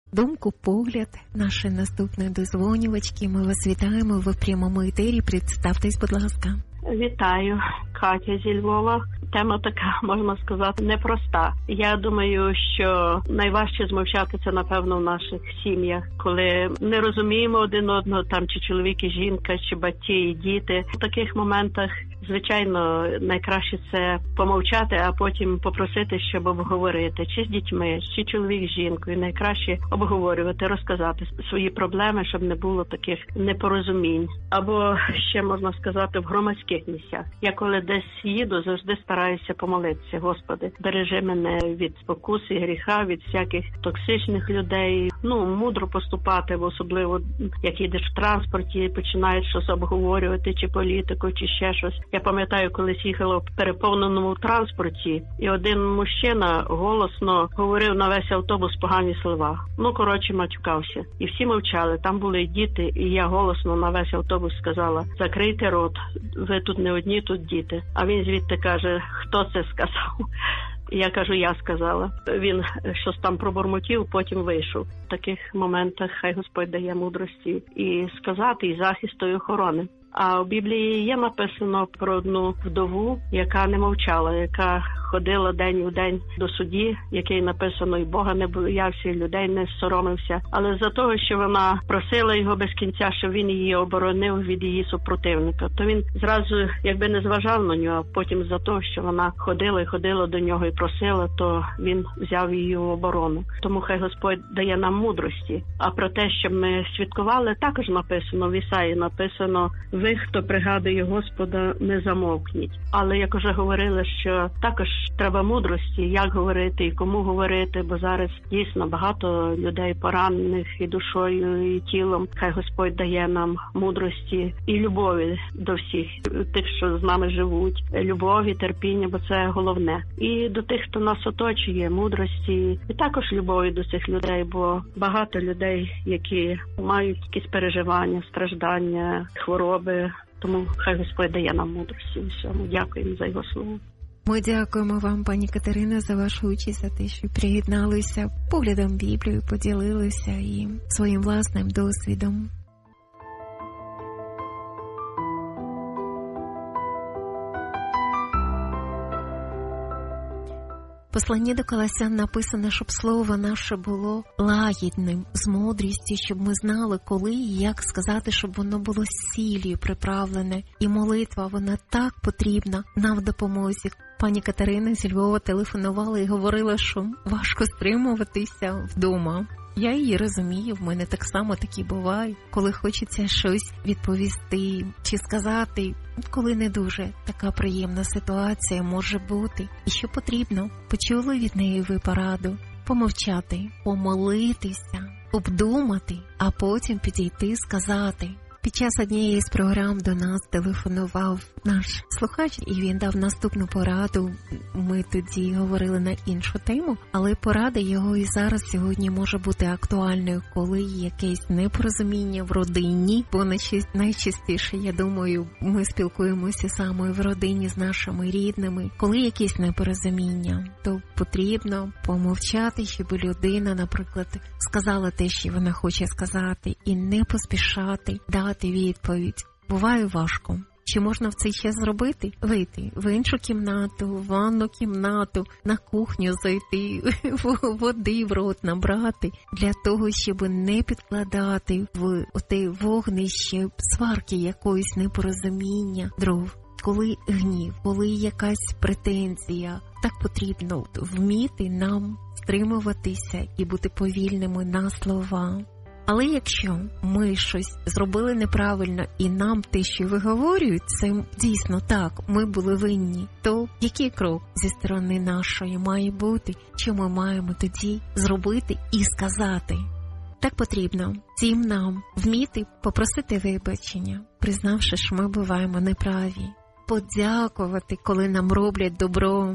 думку, погляд. Наша наступна дозвонювачки. Ми вас вітаємо, ви в прямому етері. Представтесь, будь ласка. Вітаю, Катя зі Львова. Тема така, можна сказати, непроста. Я думаю, що найважче змовчати це, напевно, в наших сім'ях, коли не розуміємо один одного, там чи чоловік і жінка, чи батьки і діти. В таких моментах, звичайно, найкраще це помовчати, а потім попросити, щоб обговорити, чи з дітьми, чи чоловік з жінкою. Найкраще обговорювати, розказати свої проблеми, щоб не було таких непорозумінь. Або ще, можна сказати, в громадських місцях. Я коли десь їду, завжди стараюся помолитися. Господи, бережи мене від спокуси, гріха, від всяких токсичних людей. Мудро поступати, особливо як їдеш в транспорті і починаєш щось обговорювати, чи політику, чи ще щось. Я пам'ятаю, колись їхала в переповненому транспорті, і один мужчина голосно говорив на весь автобус погані слова. Матюкався. І всі мовчали. Там були і діти, і я голосно на весь автобус сказала: закрийте рот, ви тут не одні, тут діти. А він звідти каже: хто це сказав? Я кажу: я сказала. Він щось там пробурмотів, потім вийшов. В таких моментах хай Господь дає мудрості і сказати, і захисту, і охорони. А в Біблії є написано про одну вдову, яка не мовчала, яка ходила день у день до судді, який написано: і Бога не боявся, і людей не соромився. Але за того, що вона просила його без кінця, щоб він її оборонив від її супротивника, то він зразу якби не зважав на нього, а потім за того, що вона ходила до нього і просила, то він взяв її в оборону. Тому хай Господь дає нам мудрості. А про те, щоб ми святкували, також написано в Ісаї, написано: ви, хто пригадує Господа, не замовкніть. Але, як уже говорили, що також треба мудрості, як говорити і кому говорити, бо зараз дійсно багато людей поранених і душою, і тілом. Хай Господь дає нам мудрості і любові до всіх, тих, що з нами живуть, любові, терпіння, бо це головне. І до тих, хто нас оточує, мудрості, і також любові до цих людей, бо багато людей, які мають якісь переживання, страждання, хвороби. Тому хай Господь дає нам мудрості у всьому. Дякуємо за його слово. Ми дякуємо вам, пані Катерина, за вашу участь, за те, що приєдналися поглядом Біблію, поділилися і своїм власним досвідом. В посланні до Колосян написано, щоб слово наше було лагідним, з мудрістю, щоб ми знали, коли і як сказати, щоб воно було сіллю приправлене. І молитва, вона так потрібна нам в допомозі. Пані Катерина зі Львова телефонувала і говорила, що важко стримуватися вдома. Я її розумію, в мене так само такі буває, коли хочеться щось відповісти чи сказати, коли не дуже така приємна ситуація може бути. І що потрібно? Почули від неї ви пораду? Помовчати, помолитися, обдумати, а потім підійти, сказати. Під час однієї з програм до нас телефонував наш слухач, і він дав наступну пораду. Ми тоді говорили на іншу тему, але порада його і зараз сьогодні може бути актуальною, коли якесь непорозуміння в родині, бо найчастіше, я думаю, ми спілкуємося саме в родині з нашими рідними. Коли якесь непорозуміння, то потрібно помовчати, щоб людина, наприклад, сказала те, що вона хоче сказати, і не поспішати дати відповідь. Буває важко. Чи можна в цей час зробити? Вийти в іншу кімнату, в ванну кімнату, на кухню зайти, води в рот набрати, для того, щоб не підкладати в оте вогнище сварки якоїсь, непорозуміння, дров. Коли гнів, коли якась претензія, так потрібно вміти нам стримуватися і бути повільними на слова. Але якщо ми щось зробили неправильно і нам те, що виговорюють, це дійсно так, ми були винні, то який крок зі сторони нашої має бути, що ми маємо тоді зробити і сказати? Так потрібно всім нам вміти попросити вибачення, признавши, що ми буваємо неправі, подякувати, коли нам роблять добро.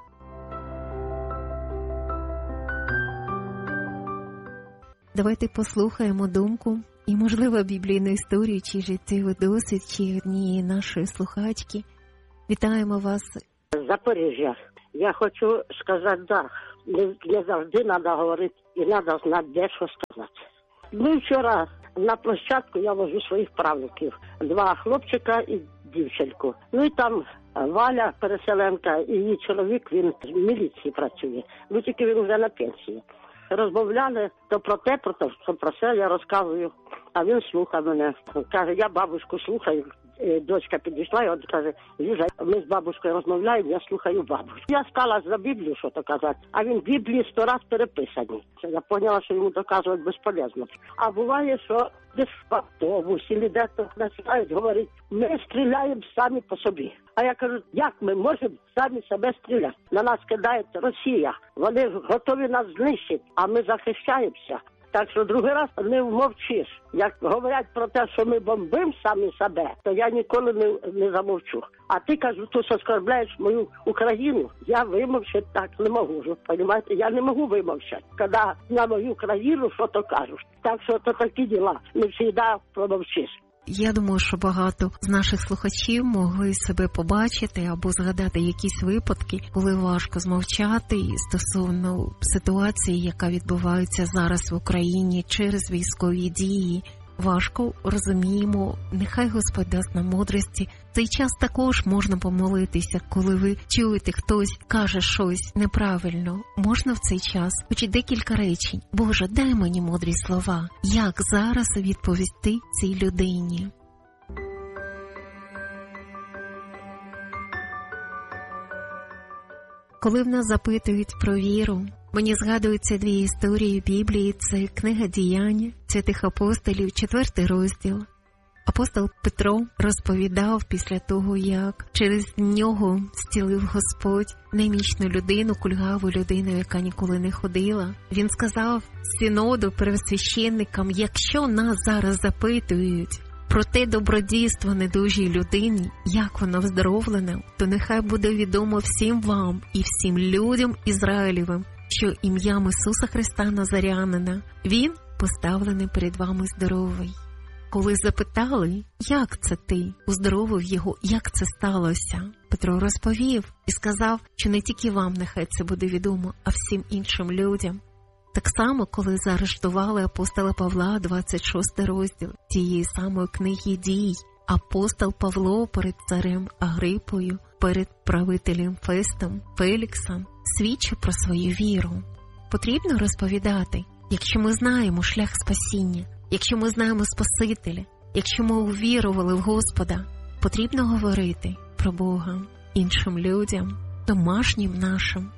Давайте послухаємо думку і, можливо, біблійну історію чи життєвий досвід, чи однієї нашої слухачки. Вітаємо вас. Запоріжжя. Я хочу сказати, не завжди треба говорити і треба знати, де що сказати. Ми вчора на площадку, я вожу своїх правнуків. 2 хлопчика і дівчинку. Ну і там Валя, переселенка, і її чоловік, він в міліції працює. Ну тільки він вже на пенсії. Розмовляли то про те, про все я розказую. А він слухає мене. Каже, я бабушку слухаю. Дочка підійшла і от каже, Ліза, ми з бабушкою розмовляємо, я слухаю бабушку. Я сказала за Біблію, що то казати, а він Біблії 100 раз переписані. Я поняла, що йому доказувати безполезно. А буває, що десь в автобусі, де-то починають говорити, ми стріляємо самі по собі. А я кажу, як ми можемо самі себе стріляти? На нас кидає Росія, вони готові нас знищити, а ми захищаємося. Так що другий раз не вмовчиш. Як говорять про те, що ми бомбимо самі себе, то я ніколи не замовчу. А ти, кажу, ти оскорбляєш мою Україну, я вимовчати так не можу. Понимаєте? Я не можу вимовчати, коли на мою країну що-то кажуть. Так що то такі діла, не завжди промовчиш. Я думаю, що багато з наших слухачів могли себе побачити або згадати якісь випадки, коли важко змовчати стосовно ситуації, яка відбувається зараз в Україні через військові дії. Важко, розуміємо, нехай Господь дасть нам мудрості. В цей час також можна помолитися, коли ви чуєте, хтось каже щось неправильно. Можна в цей час хоч декілька речень. Боже, дай мені мудрі слова. Як зараз відповісти цій людині? Коли в нас запитують про віру, мені згадуються 2 історії Біблії. Це книга «Діяння» святих апостолів, 4 розділ. Апостол Петро розповідав після того, як через нього зцілив Господь немічну людину, кульгаву людину, яка ніколи не ходила. Він сказав синоду, первосвященникам, якщо нас зараз запитують про те добродійство недужій людині, як воно вздоровлене, то нехай буде відомо всім вам і всім людям Ізраїлевим, що ім'ям Ісуса Христа Назарянина Він поставлений перед вами здоровий. Коли запитали, як це ти уздоровив його, як це сталося, Петро розповів і сказав, що не тільки вам нехай це буде відомо, а всім іншим людям. Так само, коли заарештували апостола Павла, 26 розділ тієї самої книги «Дій», апостол Павло перед царем Агрипою, перед правителем Фестом, Феліксом, свідчив про свою віру. Потрібно розповідати, якщо ми знаємо шлях спасіння, якщо ми знаємо Спасителя, якщо ми увірували в Господа, потрібно говорити про Бога іншим людям, домашнім нашим.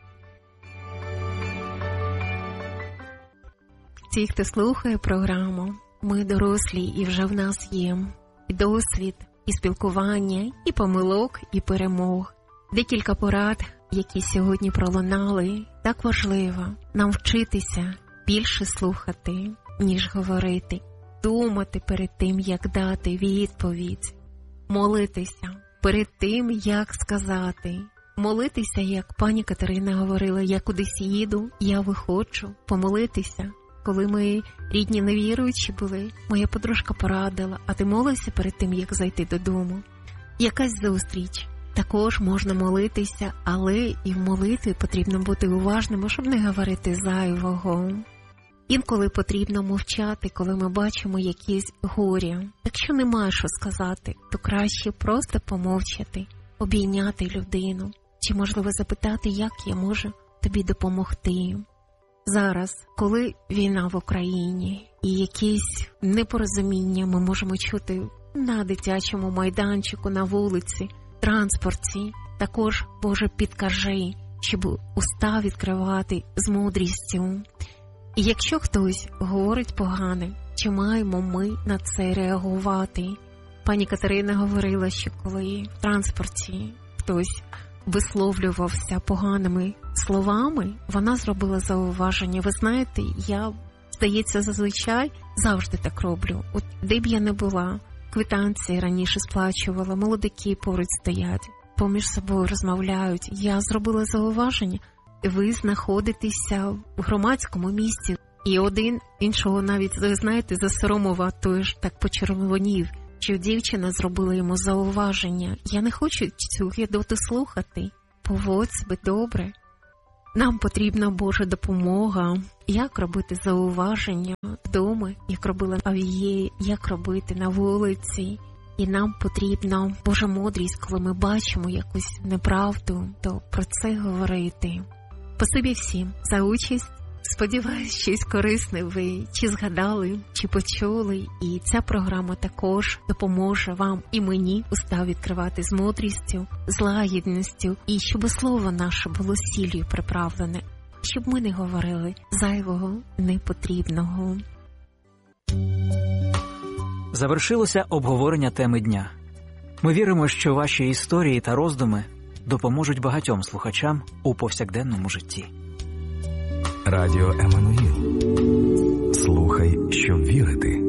Ті, хто слухає програму, ми дорослі і вже в нас є і досвід, і спілкування, і помилок, і перемог. Декілька порад, які сьогодні пролунали, так важливо нам вчитися більше слухати, ніж говорити, думати перед тим, як дати відповідь, молитися перед тим, як сказати, молитися, як пані Катерина говорила, я кудись їду, я виходжу, помолитися. Коли ми рідні невіруючі були, моя подружка порадила, а ти молився перед тим, як зайти додому. Якась зустріч. Також можна молитися, але і в молитві потрібно бути уважним, щоб не говорити зайвого. Інколи потрібно мовчати, коли ми бачимо якісь горя. Якщо немає що сказати, то краще просто помовчати, обійняти людину. Чи можливо запитати, як я можу тобі допомогти. Зараз, коли війна в Україні і якісь непорозуміння ми можемо чути на дитячому майданчику, на вулиці, транспорті, також, Боже, підкажи, щоб уста відкривати з мудрістю. І якщо хтось говорить погане, чи маємо ми на це реагувати? Пані Катерина говорила, що коли в транспорті хтось висловлювався поганими словами, вона зробила зауваження. Ви знаєте, я, здається, зазвичай завжди так роблю. От де б я не була, квитанції раніше сплачувала, молодики поруч стоять, поміж собою розмовляють. Я зробила зауваження. Ви знаходитеся в громадському місці, і один іншого навіть, ви знаєте, засоромив, а той ж так почервонів, що дівчина зробила йому зауваження. Я не хочу цю гидоту слухати. Поводь себе добре. Нам потрібна Божа допомога, як робити зауваження вдома, як робила Авіє, як робити на вулиці. І нам потрібна Божа мудрість, коли ми бачимо якусь неправду, то про це говорити. Спасибі всім за участь. Сподіваюсь, щось корисне ви чи згадали, чи почули. І ця програма також допоможе вам і мені уста відкривати з мудрістю, з лагідністю. І щоб слово наше було сіллю приправлене. Щоб ми не говорили зайвого, непотрібного. Завершилося обговорення теми дня. Ми віримо, що ваші історії та роздуми допоможуть багатьом слухачам у повсякденному житті. Радіо Еммануїл. Слухай, щоб вірити.